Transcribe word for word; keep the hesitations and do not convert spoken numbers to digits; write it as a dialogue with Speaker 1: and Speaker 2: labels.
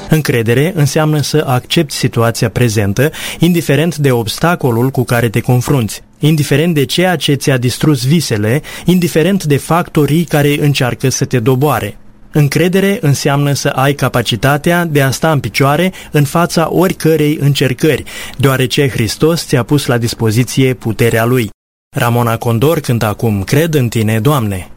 Speaker 1: Încredere înseamnă să accepti situația prezentă, indiferent de obstacolul cu care te confrunți, indiferent de ceea ce ți-a distrus visele, indiferent de factorii care încearcă să te doboare. Încredere înseamnă să ai capacitatea de a sta în picioare în fața oricărei încercări, deoarece Hristos ți-a pus la dispoziție puterea Lui. Ramona Condor cântă acum Cred în Tine, Doamne.